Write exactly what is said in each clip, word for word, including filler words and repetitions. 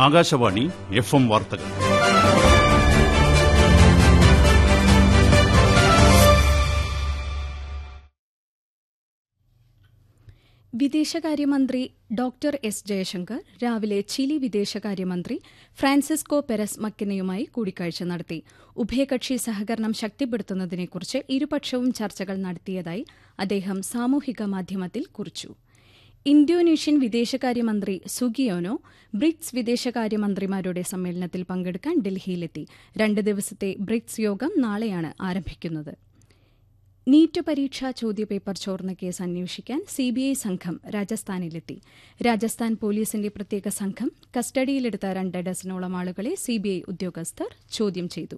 Akashvani F M വാർത്തകൾ. വിദേശകാര്യമന്ത്രി doctor S Jaishankar രാവിലെ ചിലി വിദേശകാര്യമന്ത്രി ഫ്രാൻസിസ്കോ പെരസ് മക്കിനയുമായി കൂടിക്കാഴ്ച നടത്തി. ഉഭയകക്ഷി സഹകരണം ശക്തിപ്പെടുത്തുന്നതിനെക്കുറിച്ച് ഇരുപക്ഷവും ചർച്ചകൾ നടത്തിയതായി അദ്ദേഹം സാമൂഹിക മാധ്യമത്തിൽ കുറിച്ചു. ഇന്തോനേഷ്യൻ വിദേശകാര്യമന്ത്രി സുഗിയോനോ ബ്രിക്സ് വിദേശകാര്യമന്ത്രിമാരുടെ സമ്മേളനത്തിൽ പങ്കെടുക്കാൻ ഡൽഹിയിലെത്തി. രണ്ട് ദിവസത്തെ ബ്രിക്സ് യോഗം നാളെയാണ് ആരംഭിക്കുന്നത്. നീറ്റ് പരീക്ഷാ ചോദ്യപേപ്പർ ചോർന്ന കേസ് അന്വേഷിക്കാൻ സിബിഐ സംഘം രാജസ്ഥാനിലെത്തി. രാജസ്ഥാൻ പോലീസിന്റെ പ്രത്യേക സംഘം കസ്റ്റഡിയിലെടുത്ത രണ്ട് ഡസനോളം ആളുകളെ സിബിഐ ഉദ്യോഗസ്ഥർ ചോദ്യം ചെയ്തു.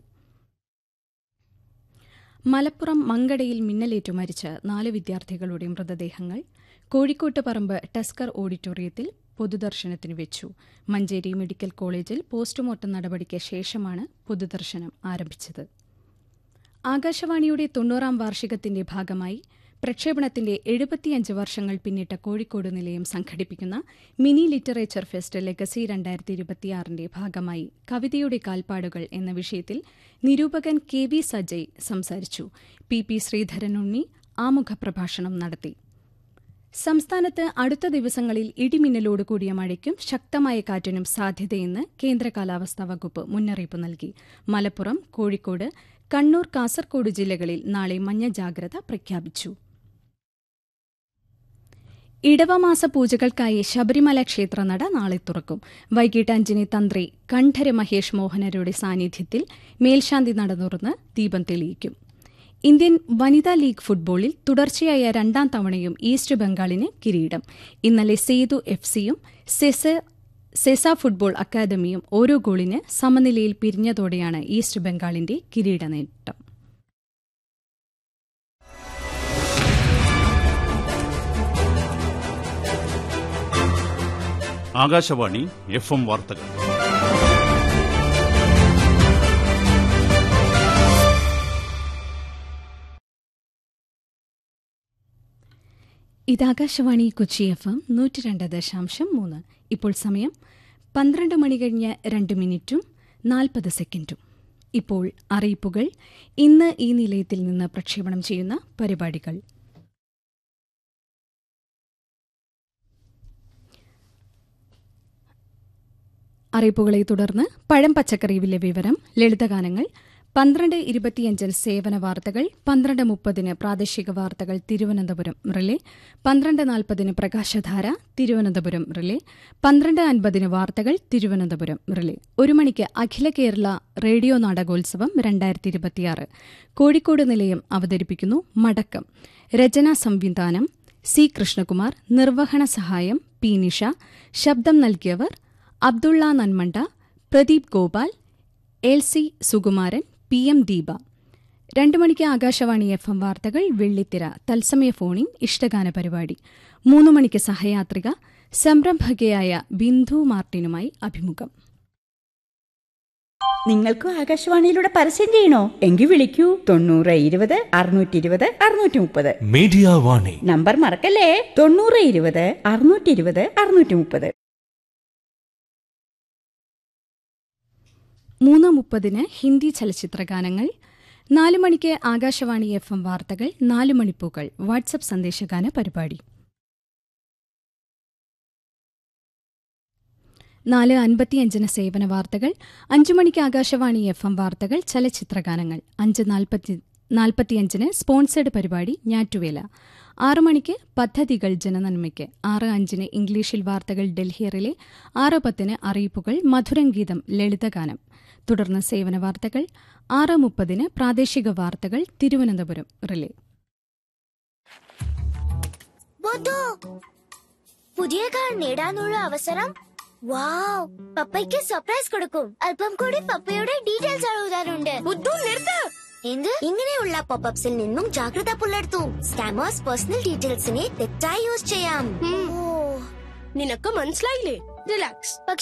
മലപ്പുറം മങ്കടയിൽ മിന്നലേറ്റു മരിച്ച നാല് വിദ്യാർത്ഥികളുടെ മൃതദേഹങ്ങൾ കോഴിക്കോട്ട് പറമ്പ് ടസ്കർ ഓഡിറ്റോറിയത്തിൽ പൊതുദർശനത്തിന് വെച്ചു. മഞ്ചേരി മെഡിക്കൽ കോളേജിൽ പോസ്റ്റ്മോർട്ടം നടപടിക്ക് ശേഷമാണ് പൊതുദർശനം ആരംഭിച്ചത്. ആകാശവാണിയുടെ തൊണ്ണൂറാം വാർഷികത്തിന്റെ ഭാഗമായി പ്രക്ഷേപണത്തിന്റെ എഴുപത്തിയഞ്ച് വർഷങ്ങൾ പിന്നിട്ട കോഴിക്കോട് നിലയം സംഘടിപ്പിക്കുന്ന മിനി ലിറ്ററേച്ചർ ഫെസ്റ്റ് ലെഗസി രണ്ടായിരത്തി ഇരുപത്തിയാറിന്റെ ഭാഗമായി കവിതയുടെ കാൽപ്പാടുകൾ എന്ന വിഷയത്തിൽ നിരൂപകൻ കെ വി സജയ് സംസാരിച്ചു. പി പി ശ്രീധരനുണ്ണി ആമുഖപ്രഭാഷണം നടത്തി. സംസ്ഥാനത്ത് അടുത്ത ദിവസങ്ങളിൽ ഇടിമിന്നലോട് കൂടിയ മഴയ്ക്കും ശക്തമായ കാറ്റിനും സാധ്യതയെന്ന് കേന്ദ്ര കാലാവസ്ഥാ വകുപ്പ് മുന്നറിയിപ്പ് നൽകി. മലപ്പുറം, കോഴിക്കോട്, കണ്ണൂർ, കാസർകോട് ജില്ലകളിൽ നാളെ മഞ്ഞ ജാഗ്രത പ്രഖ്യാപിച്ചു. ഇടവമാസ പൂജകൾക്കായി ശബരിമല ക്ഷേത്രനട നാളെ തുറക്കും. വൈകിട്ട് അഞ്ചിന് തന്ത്രി കണ്ഠര് മഹേഷ് മോഹനരുടെ സാന്നിധ്യത്തിൽ മേൽശാന്തി നട തുറന്ന് ദീപം തെളിയിക്കും. ഇന്ത്യൻ വനിതാ ലീഗ് ഫുട്ബോളിൽ തുടർച്ചയായ രണ്ടാം തവണയും ഈസ്റ്റ് ബംഗാളിന് കിരീടം. ഇന്നലെ സേതു എഫ് സിയും സെസ സെസ ഫുട്ബോൾ അക്കാദമിയും ഓരോ ഗോളിന് സമനിലയിൽ പിരിഞ്ഞതോടെയാണ് ഈസ്റ്റ് ബംഗാളിന്റെ കിരീട നേട്ടം. ആകാശവാണി എഫ് എം വാർത്തകൾ. ഇതാകാശവാണി കൊച്ചി എഫ് എം നൂറ്റി രണ്ട് ദശാംശം മൂന്ന്. ഇപ്പോൾ സമയം പന്ത്രണ്ട് മണി കഴിഞ്ഞ് രണ്ട് മിനിറ്റും നാൽപ്പത് സെക്കൻഡും. ഇപ്പോൾ അറിയിപ്പുകൾ. ഇന്ന് ഈ നിലയത്തിൽ നിന്ന് പ്രക്ഷേപണം ചെയ്യുന്ന പരിപാടികൾ. അറിയിപ്പുകളെ തുടർന്ന് പഴം പച്ചക്കറി വില വിവരം, ലളിതഗാനങ്ങൾ, പന്ത്രണ്ട് ഇരുപത്തിയഞ്ചിന് സേവന വാർത്തകൾ, പന്ത്രണ്ട് മുപ്പതിന് പ്രാദേശിക വാർത്തകൾ തിരുവനന്തപുരം റിലേ, പന്ത്രണ്ട് നാൽപ്പതിന് പ്രകാശധാര തിരുവനന്തപുരം റിലേ, പന്ത്രണ്ട് അൻപതിന് വാർത്തകൾ തിരുവനന്തപുരം റിലേ. ഒരു മണിക്ക് അഖില കേരള റേഡിയോ നാടകോത്സവം രണ്ടായിരത്തി ഇരുപത്തിയാറ് കോഴിക്കോട് നിലയം അവതരിപ്പിക്കുന്നു. മടക്കം. രചനാ സംവിധാനം സി കൃഷ്ണകുമാർ, നിർവഹണ സഹായം പി നിഷ. ശബ്ദം നൽകിയവർ Abdulla Nanmanda, Pradeep Gopal, L C Sukumaran, P M Deepa. രണ്ടു മണിക്ക് ആകാശവാണി എഫ് എം വാർത്തകൾ വെള്ളിത്തിര തത്സമയ ഫോണിൻ ഇഷ്ടഗാന പരിപാടി. മൂന്നു മണിക്ക് സഹയാത്രിക സംരംഭകയായ ബിന്ദു മാർട്ടിനുമായി അഭിമുഖം. നിങ്ങൾക്കും ആകാശവാണിയിലൂടെ പരസ്യം ചെയ്യണോ? എങ്കിൽ വിളിക്കൂ തൊണ്ണൂറ് ഇരുപത് അറുന്നൂറ്റി ഇരുപത് അറുന്നൂറ്റി മുപ്പത്. മീഡിയ വാണി നമ്പർ മറക്കല്ലേ, തൊണ്ണൂറ് ഇരുപത് അറുന്നൂറ്റി ഇരുപത് അറുന്നൂറ്റി മുപ്പത്. മൂന്ന് മുപ്പതിന് ഹിന്ദി ചലച്ചിത്രഗാനങ്ങൾ. നാലു മണിക്ക് ആകാശവാണി എഫ് എം വാർത്തകൾ, നാലു മണിപ്പൂക്കൾ വാട്സ്ആപ്പ് സന്ദേശഗാന പരിപാടി. നാല് അൻപത്തിയഞ്ചിന് സേവന വാർത്തകൾ. അഞ്ചു മണിക്ക് ആകാശവാണി എഫ് എം വാർത്തകൾ ചലച്ചിത്രഗാനങ്ങൾ. അഞ്ച് നാൽപ്പത്തി നാൽപ്പത്തിയഞ്ചിന് സ്പോൺസേഡ് പരിപാടി ഞാറ്റുവേല. ആറു മണിക്ക് പദ്ധതികൾ ജനനന്മയ്ക്ക്. ആറ് അഞ്ചിന് ഇംഗ്ലീഷിൽ വാർത്തകൾ ഡൽഹി റിലേ. ആറ് പത്തിന് അറിയിപ്പുകൾ, മധുരംഗീതം, ലളിതഗാനം. തുടർന്ന് സേവന വാർത്തകൾ. ആറ് മുപ്പതിന് പ്രാദേശിക വാർത്തകൾ തിരുവനന്തപുരം റിലേ. പുതിയ കാർ നേടാനുള്ള അവസരം. വാവ്, പപ്പയ്ക്ക് സർപ്രൈസ് കൊടുക്കും. അല്പം കൂടി പപ്പയുടെ ഡീറ്റെയിൽസ് എഴുതാനുണ്ട്. എന്ത്? ഇങ്ങനെയുള്ള പോപ്പപ്സിൽ നിന്നും ജാഗ്രത പുലർത്തൂ. സ്കാമേഴ്സ് പേഴ്സണൽ ഡീറ്റെയിൽസിനെ തെറ്റായി യൂസ് ചെയ്യാം. നിനക്ക് മനസ്സിലായില്ലേ? റിലാക്സ്.